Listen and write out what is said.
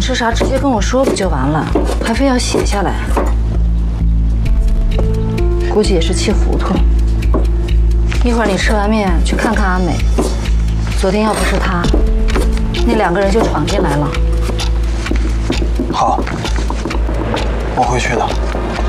吃啥直接跟我说不就完了，还非要写下来。估计也是气糊涂。一会儿你吃完面去看看阿美。昨天要不是她，那2个人就闯进来了。 好，我会去的。